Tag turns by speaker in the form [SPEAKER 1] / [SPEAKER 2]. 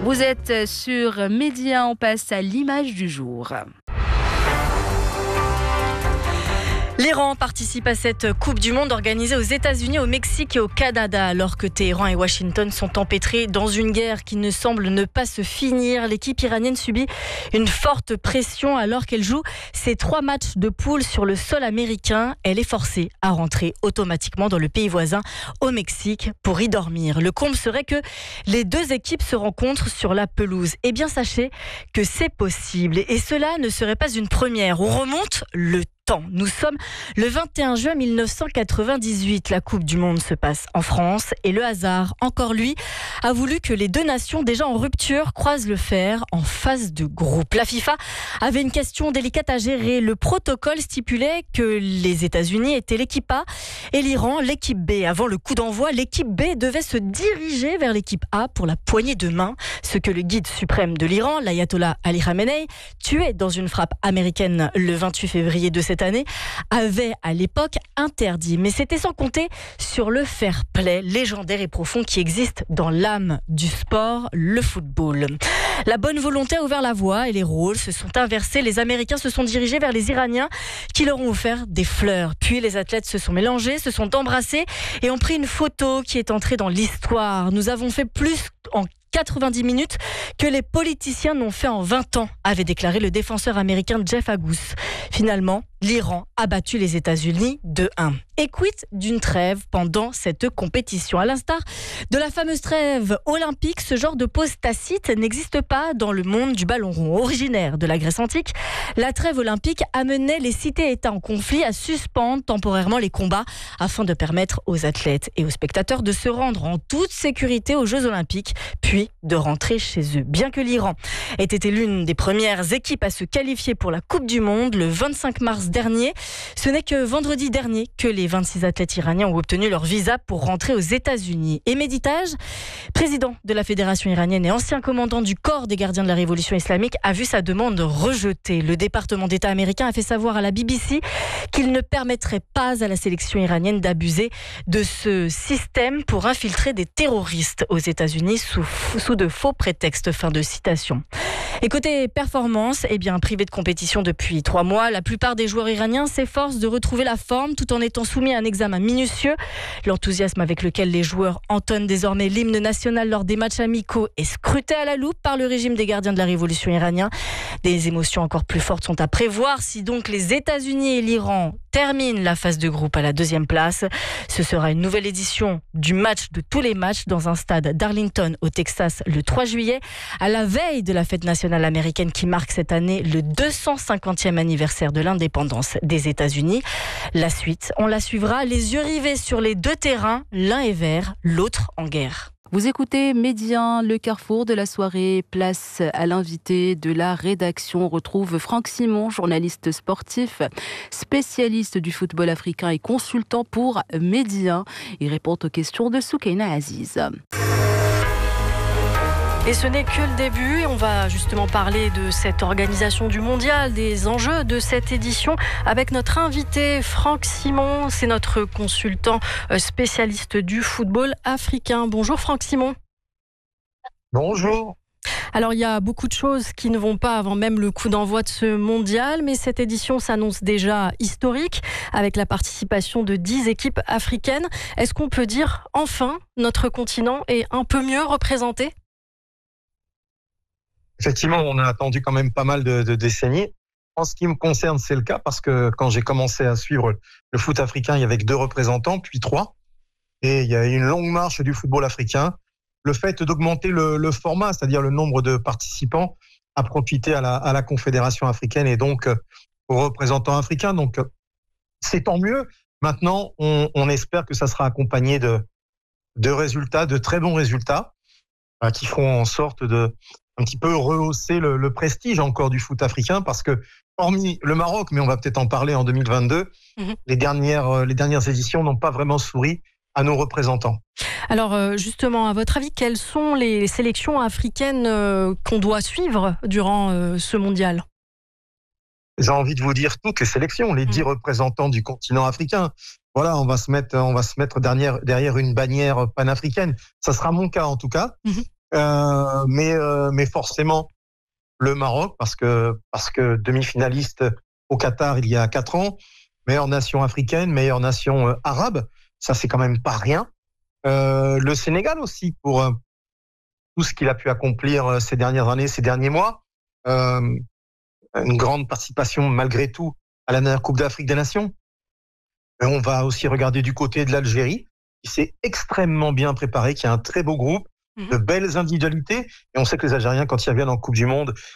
[SPEAKER 1] Vous êtes sur Média, on passe à l'image du jour.
[SPEAKER 2] L'Iran participe à cette Coupe du Monde organisée aux États-Unis, au Mexique et au Canada. Alors que Téhéran et Washington sont empêtrés dans une guerre qui ne semble ne pas se finir, l'équipe iranienne subit une forte pression alors qu'elle joue ses 3 matchs de poule sur le sol américain. Elle est forcée à rentrer automatiquement dans le pays voisin, au Mexique, pour y dormir. Le comble serait que les 2 équipes se rencontrent sur la pelouse. Eh bien, sachez que c'est possible. Et cela ne serait pas une première. On remonte le temps. Nous sommes le 21 juin 1998. La Coupe du Monde se passe en France et le hasard, encore lui, a voulu que les 2 nations déjà en rupture croisent le fer en phase de groupe. La FIFA avait une question délicate à gérer. Le protocole stipulait que les États-Unis étaient l'équipe A et l'Iran l'équipe B. Avant le coup d'envoi, l'équipe B devait se diriger vers l'équipe A pour la poignée de main, ce que le guide suprême de l'Iran, l'ayatollah Ali Khamenei, tué dans une frappe américaine le 28 février de cette année, avait à l'époque interdit. Mais c'était sans compter sur le fair play légendaire et profond qui existe dans l'âme du sport, le football. La bonne volonté a ouvert la voie et les rôles se sont inversés. Les Américains se sont dirigés vers les Iraniens qui leur ont offert des fleurs. Puis les athlètes se sont mélangés, se sont embrassés et ont pris une photo qui est entrée dans l'histoire. Nous avons fait plus en 90 minutes que les politiciens n'ont fait en 20 ans, avait déclaré le défenseur américain Jeff Agous. Finalement, l'Iran a battu les États-Unis 2-1. Et quid d'une trêve pendant cette compétition? À l'instar de la fameuse trêve olympique, ce genre de pause tacite n'existe pas dans le monde du ballon rond. Originaire de la Grèce antique, la trêve olympique amenait les cités-États en conflit à suspendre temporairement les combats afin de permettre aux athlètes et aux spectateurs de se rendre en toute sécurité aux Jeux olympiques, puis de rentrer chez eux. Bien que l'Iran ait été l'une des premières équipes à se qualifier pour la Coupe du Monde le 25 mars dernier, ce n'est que vendredi dernier que les 26 athlètes iraniens ont obtenu leur visa pour rentrer aux États-Unis. Et Mehdi Taj, président de la Fédération iranienne et ancien commandant du corps des gardiens de la révolution islamique, a vu sa demande rejetée. Le département d'État américain a fait savoir à la BBC qu'il ne permettrait pas à la sélection iranienne d'abuser de ce système pour infiltrer des terroristes aux États-Unis sous de faux prétextes. Fin de citation. Et côté performance, privé de compétition depuis 3 mois, la plupart des joueurs iraniens s'efforcent de retrouver la forme tout en étant soumis à un examen minutieux. L'enthousiasme avec lequel les joueurs entonnent désormais l'hymne national lors des matchs amicaux est scruté à la loupe par le régime des gardiens de la révolution iranien. Des émotions encore plus fortes sont à prévoir si donc les États-Unis et l'Iran terminent la phase de groupe à la 2e place. Ce sera une nouvelle édition du match de tous les matchs dans un stade d'Arlington au Texas le 3 juillet, à la veille de la fête nationale américaine qui marque cette année le 250e anniversaire de l'indépendance des États-Unis. La suite, on la suivra, les yeux rivés sur les 2 terrains, l'un est vert, l'autre en guerre.
[SPEAKER 1] Vous écoutez Média, le carrefour de la soirée. Place à l'invité de la rédaction. On retrouve Franck Simon, journaliste sportif, spécialiste du football africain et consultant pour Média. Il répond aux questions de Soukaina Aziz.
[SPEAKER 2] Et ce n'est que le début, et on va justement parler de cette organisation du mondial, des enjeux de cette édition avec notre invité Franck Simon, c'est notre consultant spécialiste du football africain. Bonjour Franck Simon.
[SPEAKER 3] Bonjour.
[SPEAKER 2] Alors il y a beaucoup de choses qui ne vont pas avant même le coup d'envoi de ce mondial, mais cette édition s'annonce déjà historique avec la participation de 10 équipes africaines. Est-ce qu'on peut dire enfin notre continent est un peu mieux représenté ?
[SPEAKER 3] Effectivement, on a attendu quand même pas mal de décennies. En ce qui me concerne, c'est le cas parce que quand j'ai commencé à suivre le foot africain, il y avait que 2 représentants, puis 3. Et il y a eu une longue marche du football africain. Le fait d'augmenter le format, c'est-à-dire le nombre de participants, a profité à la Confédération africaine et donc aux représentants africains. Donc, c'est tant mieux. Maintenant, on espère que ça sera accompagné de résultats, de très bons résultats, qui feront en sorte de un petit peu rehausser le prestige encore du foot africain, parce que hormis le Maroc, mais on va peut-être en parler en 2022, les dernières éditions n'ont pas vraiment souri à nos représentants.
[SPEAKER 2] Alors justement, à votre avis, quelles sont les sélections africaines qu'on doit suivre durant ce mondial ?
[SPEAKER 3] J'ai envie de vous dire toutes les sélections, les 10 représentants du continent africain. Voilà, on va se mettre derrière une bannière panafricaine. Ça sera mon cas en tout cas. Mais forcément le Maroc, parce que demi-finaliste au Qatar il y a 4 ans, meilleure nation africaine, meilleure nation arabe, ça c'est quand même pas rien. Le Sénégal aussi pour tout ce qu'il a pu accomplir ces dernières années, ces derniers mois. Une grande participation malgré tout à la dernière Coupe d'Afrique des Nations. Et on va aussi regarder du côté de l'Algérie, qui s'est extrêmement bien préparé, qui a un très beau groupe, de belles individualités. Et on sait que les Algériens, quand ils reviennent en Coupe du Monde,